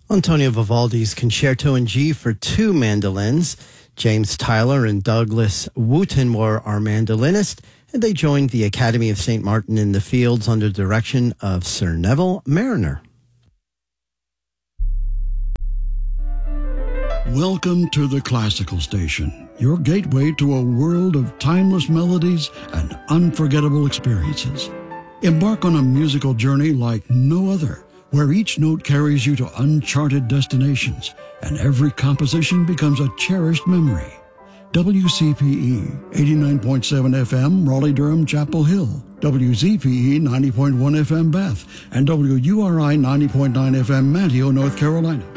Antonio Vivaldi's Concerto in G for two mandolins. James Tyler and Douglas Wooten were our mandolinist, and they joined the Academy of St. Martin in the Fields under the direction of Sir Neville Mariner. Welcome to the Classical Station, your gateway to a world of timeless melodies and unforgettable experiences. Embark on a musical journey like no other, where each note carries you to uncharted destinations and every composition becomes a cherished memory. WCPE 89.7 FM, Raleigh-Durham, Chapel Hill. WZPE 90.1 FM, Bath. And WURI 90.9 FM, Manteo, North Carolina.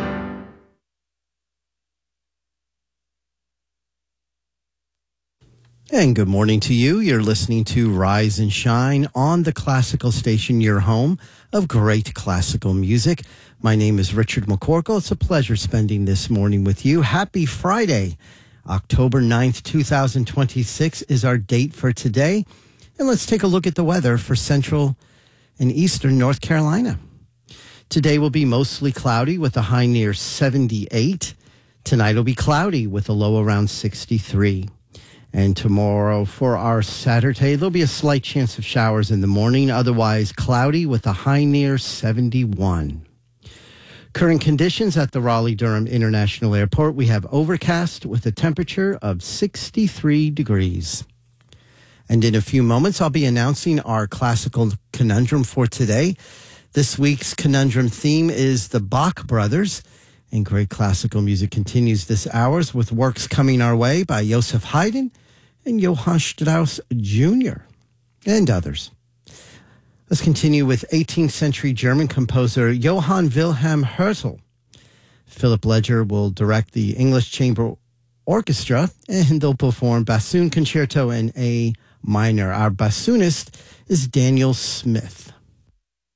And good morning to you. You're listening to Rise and Shine on the Classical Station, your home of great classical music. My name is Richard McCorkle. It's a pleasure spending this morning with you. Happy Friday. October 9th, 2026 is our date for today. And let's take a look at the weather for central and eastern North Carolina. Today will be mostly cloudy with a high near 78. Tonight will be cloudy with a low around 63. And tomorrow for our Saturday, there'll be a slight chance of showers in the morning, otherwise cloudy with a high near 71. Current conditions at the Raleigh-Durham International Airport, we have overcast with a temperature of 63 degrees. And in a few moments, I'll be announcing our classical conundrum for today. This week's conundrum theme is the Bach Brothers. And great classical music continues this hour with works coming our way by Joseph Haydn and Johann Strauss Jr. and others. Let's continue with 18th century German composer Johann Wilhelm Hertel. Philip Ledger will direct the English Chamber Orchestra, and they'll perform Bassoon Concerto in A minor. Our bassoonist is Daniel Smith.